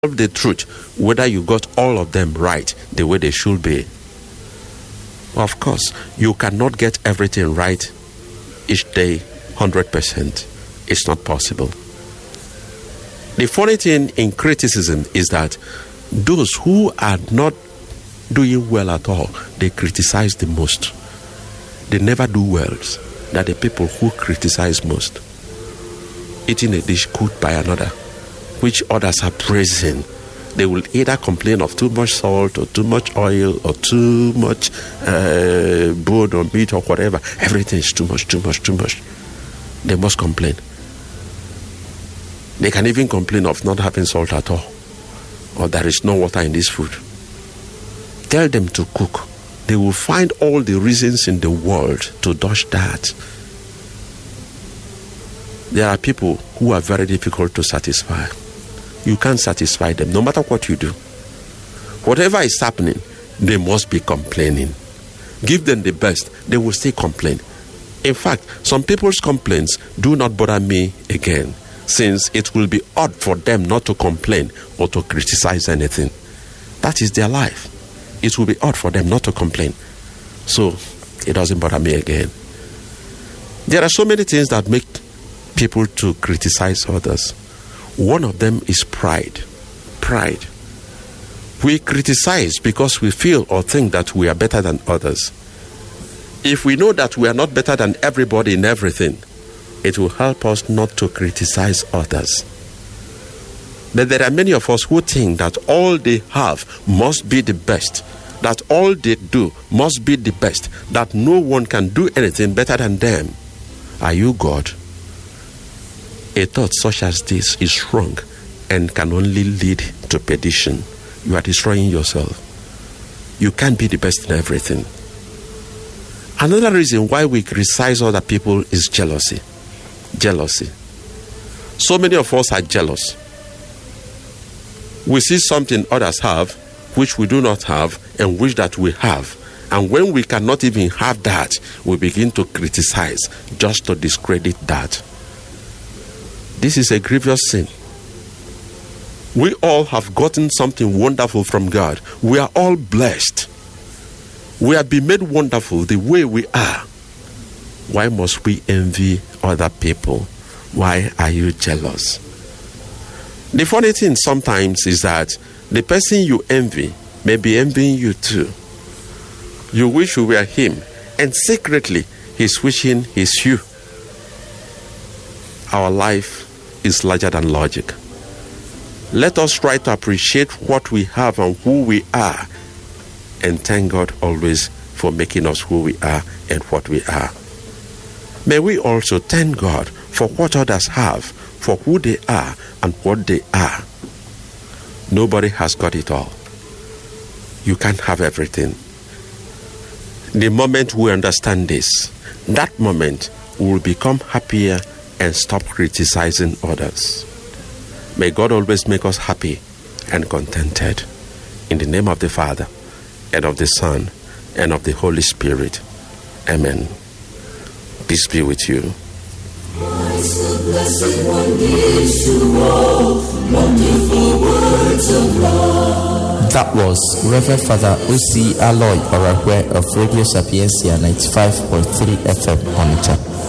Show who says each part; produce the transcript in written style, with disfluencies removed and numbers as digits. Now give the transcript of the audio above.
Speaker 1: the truth, whether you got all of them right the way they should be. Of course, you cannot get everything right each day 100%. It's not possible. The funny thing in criticism is that those who are not doing well at all, they criticize the most. They never do well. That the people who criticize most. Eating a dish cooked by another, which others are praising, they will either complain of too much salt or too much oil or too much bone or meat or whatever. Everything is too much. They must complain. They can even complain of not having salt at all, or there is no water in this food. Tell them to cook. They will find all the reasons in the world to dodge that. There are people who are very difficult to satisfy. You can't satisfy them, no matter what you do. Whatever is happening, they must be complaining. Give them the best, they will still complain. In fact, some people's complaints do not bother me again, since it will be odd for them not to complain or to criticize anything. That is their life. It will be odd for them not to complain. So, it doesn't bother me again. There are so many things that make people to criticize others. One of them is pride. Pride. We criticize because we feel or think that we are better than others. If we know that we are not better than everybody in everything, it will help us not to criticize others. But there are many of us who think that all they have must be the best, that all they do must be the best, that no one can do anything better than them. Are you God? A thought such as this is wrong and can only lead to perdition. You are destroying yourself. You can't be the best in everything. Another reason why we criticize other people is jealousy. Jealousy. So many of us are jealous. We see something others have, which we do not have, and wish that we have. And when we cannot even have that, we begin to criticize just to discredit that. This is a grievous sin. We all have gotten something wonderful from God. We are all blessed. We have been made wonderful the way we are. Why must we envy other people? Why are you jealous? The funny thing sometimes is that the person you envy may be envying you too. You wish you were him, and secretly he's wishing he's you. Our life is larger than logic. Let us try to appreciate what we have and who we are, and thank God always for making us who we are and what we are. May we also thank God for what others have, for who they are and what they are. Nobody has got it all. You can't have everything. The moment we understand this, that moment we will become happier and stop criticizing others. May God always make us happy and contented. In the name of the Father, and of the Son, and of the Holy Spirit. Amen. Peace be with you.
Speaker 2: Christ, the Blessed One, gives to all wonderful words of love.
Speaker 3: That was Reverend Father O.C. Aloy Orakwe of Radio Sapiencia 95.3 FM Onitsha.